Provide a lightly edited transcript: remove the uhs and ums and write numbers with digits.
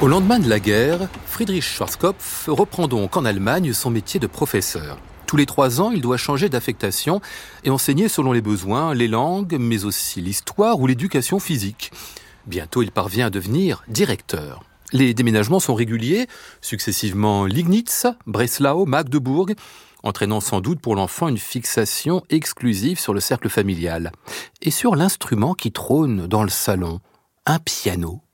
Au lendemain de la guerre, Friedrich Schwarzkopf reprend donc en Allemagne son métier de professeur. Tous les 3 ans, il doit changer d'affectation et enseigner selon les besoins les langues, mais aussi l'histoire ou l'éducation physique. Bientôt, il parvient à devenir directeur. Les déménagements sont réguliers, successivement Liegnitz, Breslau, Magdebourg, entraînant sans doute pour l'enfant une fixation exclusive sur le cercle familial et sur l'instrument qui trône dans le salon, un piano.